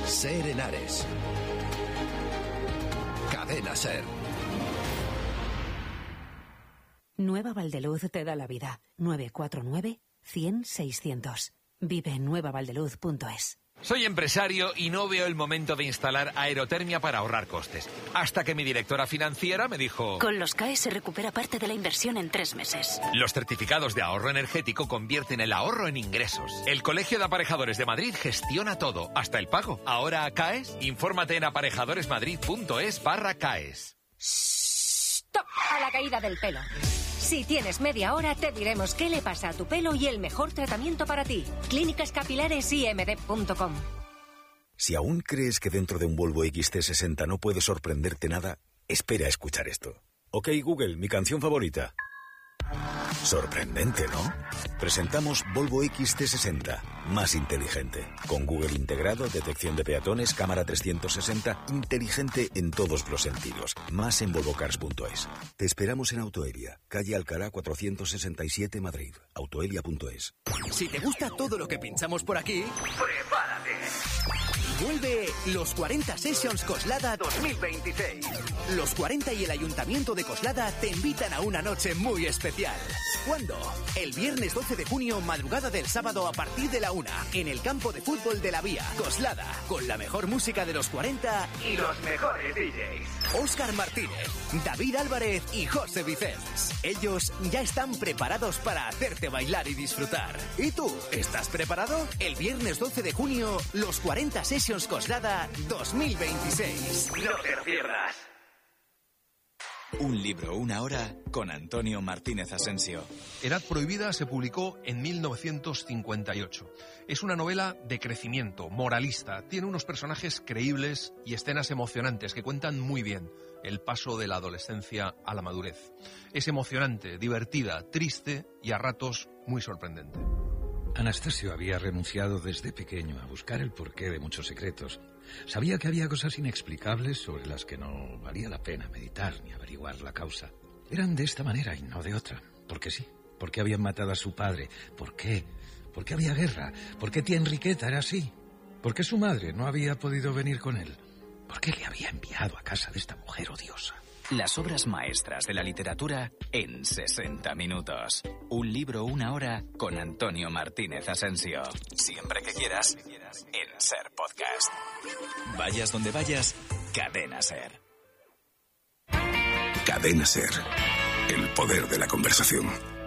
Ser Henares. Cadena Ser. Nueva Valdeluz te da la vida. 949-100-600. Vive en nuevavaldeluz.es. Soy empresario y no veo el momento de instalar aerotermia para ahorrar costes. Hasta que mi directora financiera me dijo... Con los CAE se recupera parte de la inversión en 3 meses. Los certificados de ahorro energético convierten el ahorro en ingresos. El Colegio de Aparejadores de Madrid gestiona todo, hasta el pago. Ahora, ¿CAES? Infórmate en aparejadoresmadrid.es/CAES. ¡Stop! A la caída del pelo. Si tienes media hora, te diremos qué le pasa a tu pelo y el mejor tratamiento para ti. clínicascapilaresimd.com. Si aún crees que dentro de un Volvo XC60 no puede sorprenderte nada, espera a escuchar esto. Ok, Google, mi canción favorita. Sorprendente, ¿no? Presentamos Volvo XC60, más inteligente. Con Google integrado, detección de peatones, cámara 360, inteligente en todos los sentidos. Más en volvocars.es. Te esperamos en Autoelia, calle Alcalá 467, Madrid. Autoelia.es. Si te gusta todo lo que pinchamos por aquí, prepárate. Vuelve los 40 Sessions Coslada 2026. Los 40 y el Ayuntamiento de Coslada te invitan a una noche muy especial. ¿Cuándo? El viernes 12 de junio, madrugada del sábado a partir de la 1, en el campo de fútbol de la Vía. Coslada, con la mejor música de los 40 y los mejores DJs. Óscar Martínez, David Álvarez y José Vicens. Ellos ya están preparados para hacerte bailar y disfrutar. ¿Y tú? ¿Estás preparado? El viernes 12 de junio, los 40 Sessions Coslada 2026. No te lo pierdas. Un libro, una hora, con Antonio Martínez Asensio. Edad Prohibida se publicó en 1958. Es una novela de crecimiento, moralista. Tiene unos personajes creíbles y escenas emocionantes que cuentan muy bien el paso de la adolescencia a la madurez. Es emocionante, divertida, triste y a ratos muy sorprendente. Anastasio había renunciado desde pequeño a buscar el porqué de muchos secretos. Sabía que había cosas inexplicables sobre las que no valía la pena meditar ni averiguar la causa. Eran de esta manera y no de otra. ¿Por qué sí? ¿Por qué habían matado a su padre? ¿Por qué? ¿Por qué había guerra? ¿Por qué tía Enriqueta era así? ¿Por qué su madre no había podido venir con él? ¿Por qué le había enviado a casa de esta mujer odiosa? Las obras maestras de la literatura en 60 minutos. Un libro, una hora, con Antonio Martínez Asensio. Siempre que quieras, en Ser Podcast. Vayas donde vayas, Cadena Ser. Cadena Ser. El poder de la conversación.